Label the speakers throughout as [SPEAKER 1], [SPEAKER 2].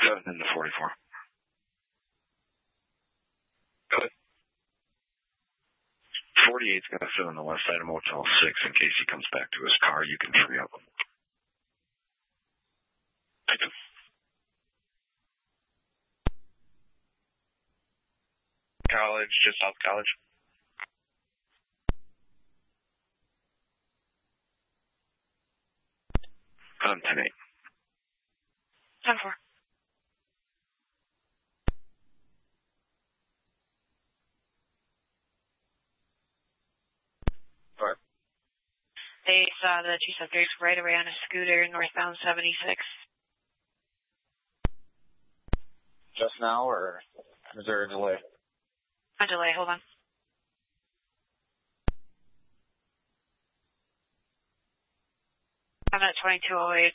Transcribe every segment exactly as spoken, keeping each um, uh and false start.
[SPEAKER 1] seven into forty-four. Go ahead. forty-eight's going to sit on the west side of Motel six in case he comes back to his car. You can free up him.
[SPEAKER 2] College, just South College.
[SPEAKER 1] Um, ten eight.
[SPEAKER 3] ten four.
[SPEAKER 1] All right.
[SPEAKER 3] They saw the two subjects right away on a scooter northbound seventy-six.
[SPEAKER 2] Just now, or is there a delay?
[SPEAKER 3] A delay, hold on. I'm at twenty-two oh eight.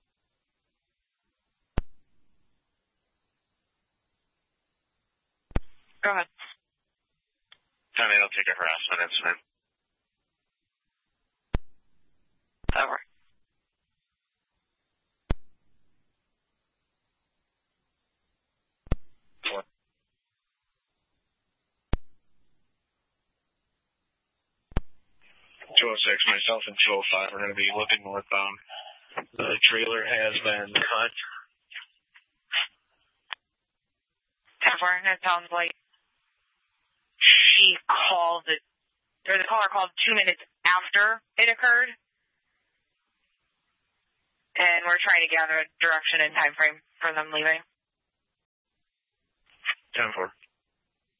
[SPEAKER 3] Go ahead.
[SPEAKER 2] ten eight, I'll take a harassment incident.
[SPEAKER 3] Over.
[SPEAKER 2] What? two oh six, myself and two oh five are going to be looking northbound. The trailer has been cut.
[SPEAKER 3] ten four, it sounds like she called it, or the caller called two minutes after it occurred. And we're trying to gather a direction and time frame for them leaving.
[SPEAKER 2] ten four.